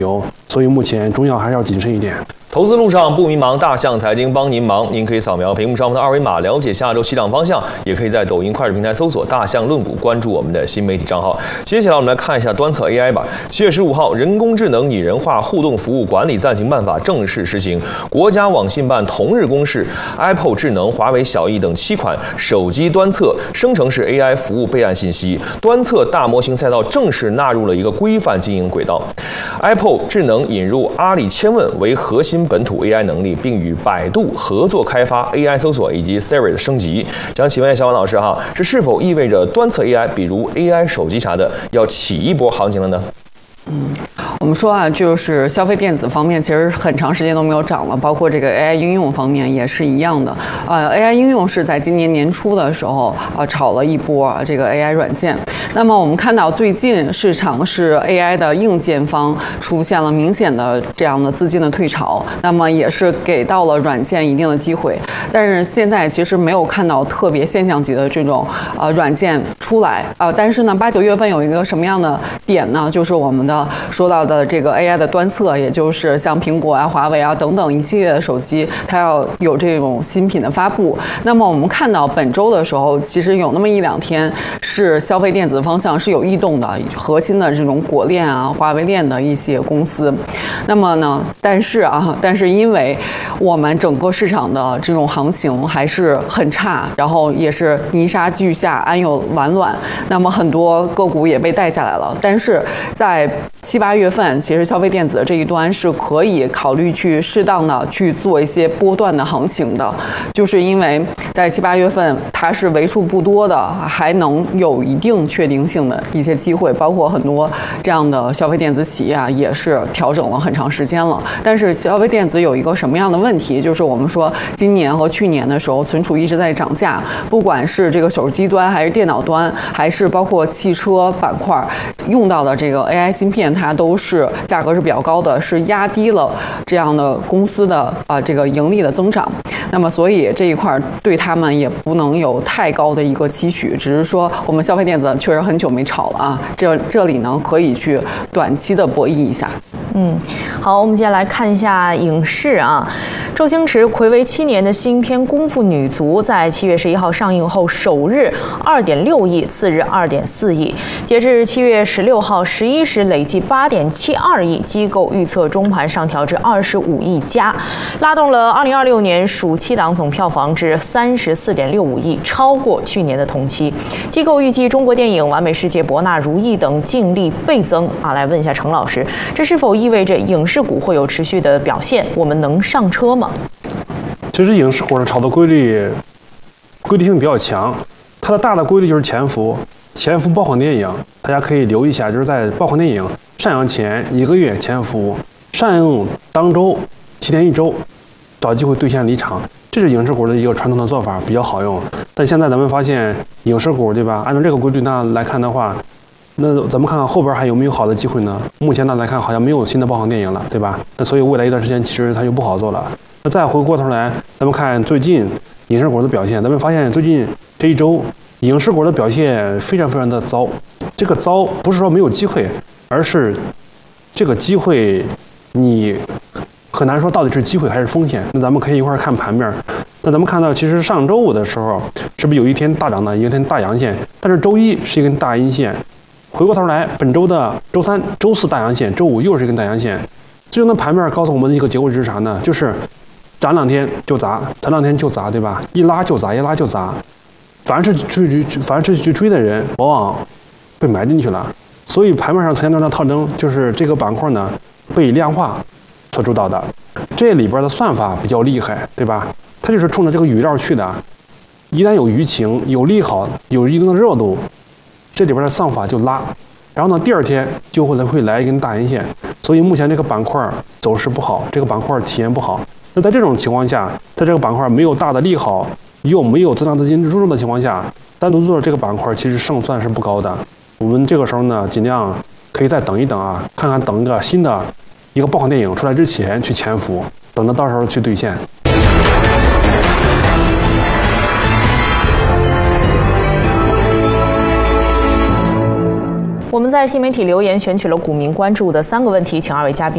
由，所以目前中药还是要谨慎一点。 投资路上不迷茫，大象财经帮您忙。您可以扫描屏幕上方的二维码了解下周起涨方向，也可以在抖音、快手平台搜索“大象论股”，关注我们的新媒体账号。接下来我们来看一下端测 AI 吧。7月15号，人工智能拟人化互动服务管理暂行办法正式实行。国家网信办同日公示 ，Apple 智能、华为小艺等7款手机端测生成式 AI 服务备案信息，端测大模型赛道正式纳入了一个规范经营轨道。Apple 智能引入阿里千问为核心本土 AI 能力，并与百度合作开发 AI 搜索以及 Siri 的升级。想请问一下小王老师哈，这是否意味着端测 AI， 比如 AI 手机啥的，要起一波行情了呢？ 我们说啊，就是消费电子方面，其实很长时间都没有涨了，包括这个 AI 应用方面也是一样的。AI 应用是在今年年初的时候炒了一波这个 AI 软件。那么我们看到最近市场是 AI 的硬件方出现了明显的这样的资金的退潮，那么也是给到了软件一定的机会。但是现在其实没有看到特别现象级的这种软件出来但是呢，8、9月份有一个什么样的点呢？就是我们的说到的这个 AI 的端测，也就是像苹果啊、华为啊等等一系列的手机，它要有这种新品的发布。那么我们看到本周的时候，其实有那么1、2天是消费电子方向是有异动的，核心的这种果链啊、华为链的一些公司。那么呢，但是因为我们整个市场的这种行情还是很差，然后也是泥沙俱下，安有完卵。那么很多个股也被带下来了，但是在7、8月份，其实消费电子这一端是可以考虑去适当的去做一些波段的行情的，就是因为在7、8月份它是为数不多的还能有一定确定性的一些机会，包括很多这样的消费电子企业啊，也是调整了很长时间了。但是消费电子有一个什么样的问题，就是我们说今年和去年的时候，存储一直在涨价，不管是这个手机端还是电脑端，还是包括汽车板块用到的这个 AI 芯片，它都是价格是比较高的，是压低了这样的公司的这个盈利的增长。那么所以这一块对他们也不能有太高的一个期许，只是说我们消费电子确实很久没炒了啊，这里呢可以去短期的博弈一下。 好，我们接下来看一下影视啊。周星驰睽违7年的新片《功夫女足》在7月11号上映后，首日2.6亿，次日2.4亿，截至7月16号11时累计8.72亿，机构预测中盘上调至25亿加，拉动了2026年暑期档总票房至34.65亿，超过去年的同期。机构预计中国电影《完美世界》、《博纳如意》等净利倍增来问一下程老师，这是否意味着影视股会有持续的表现？我们能上车吗？ 其实影视股的炒作规律性比较强，它的大的规律就是潜伏爆款电影，大家可以留意一下，就是在爆款电影上映前1个月潜伏，上映当周7天1周，找机会兑现离场，这是影视股的一个传统的做法，比较好用。但现在咱们发现影视股，对吧？按照这个规律来看的话，那咱们看看后边还有没有好的机会呢？目前来看好像没有新的爆款电影了，对吧？那所以未来一段时间其实它就不好做了。那再回过头来，咱们看最近影视股的表现，咱们发现最近这一周影视股的表现非常的糟。这个糟不是说没有机会，而是这个机会你很难说到底是机会还是风险。那咱们可以一块看盘面。那咱们看到，其实上周五的时候，是不是有一天大涨的，一天大阳线？但是周一是一根大阴线。回过头来，本周的周三、周四大阳线，周五又是一根大阳线。最终的盘面告诉我们的一个结果是啥呢？就是涨2天就砸，涨2天就砸，对吧？一拉就砸，一拉就砸。凡是去追的人，往往被埋进去了。所以盘面上呈现的特征就是这个板块呢被量化所主导的。这里边的算法比较厉害，对吧？它就是冲着这个语料去的。一旦有舆情、有利好、有一定的热度，这里边的算法就拉。然后呢，第2天就会来一根大阴线。所以目前这个板块走势不好，这个板块体验不好。那在这种情况下，在这个板块没有大的利好，又没有增长资金入的情况下，单独做这个板块其实胜算是不高的。我们这个时候呢，尽量可以再等一等啊，看看等一个新的一个爆款电影出来之前去潜伏，等到时候去兑现。 我们在新媒体留言选取了股民关注的3个问题，请2位嘉宾